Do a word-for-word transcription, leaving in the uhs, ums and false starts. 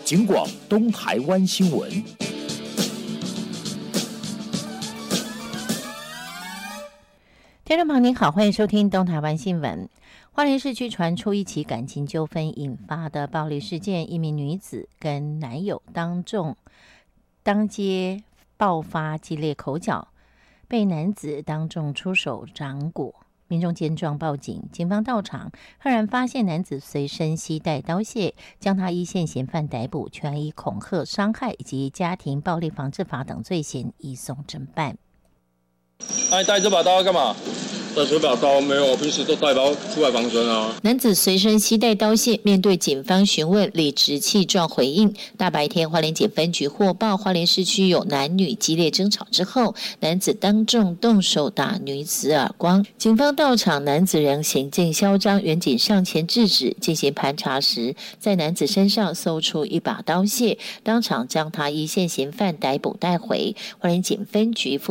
警广东台湾新闻。 听众朋友您好，欢迎收听东台湾新闻。花莲市区传出一起感情纠纷引发的暴力事件，一名女子跟男友当众当街爆发激烈口角，被男子当众出手掌掴。民众见状报警，警方到场，赫然发现男子随身携带刀械，将他依现嫌犯逮捕，全以恐吓、伤害以及家庭暴力防治法等罪嫌移送侦办。 那、啊、你带这把刀干嘛？带这把刀没有，我平时都带刀出来防身啊。 男子随身携带刀械，面对警方询问，理直气壮回应。大白天，花莲检分局获报，花莲市区有男女激烈争吵之后，男子当众动手打女子耳光。警方到场，男子仍行径嚣张，员警上前制止，进行盘查时，在男子身上搜出一把刀械，当场将他依现嫌犯逮捕带回。花莲检分局副